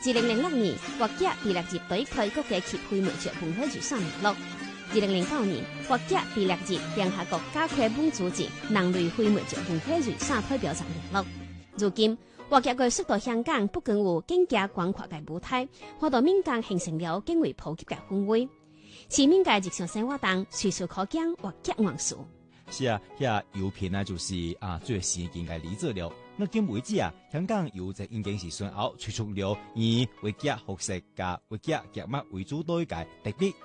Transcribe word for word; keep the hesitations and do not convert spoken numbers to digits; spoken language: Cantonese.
二零零六年，國家第六次對開國嘅及非物質文化遺產名錄。二零零九年，國家第六次聯合國教科文組織人類非物質文化遺產代表作名錄。如今，國家嘅速度香港不僅有更加廣闊嘅舞台，好多民間形成了更為普及嘅氛圍。市民嘅日常生活中隨處可見國家元素。 是啊，遐郵票啊，就是啊，最時間嘅理解了。那今為止啊，香港郵政已經是先後推出了以國家學習加國家革命為主導嘅特別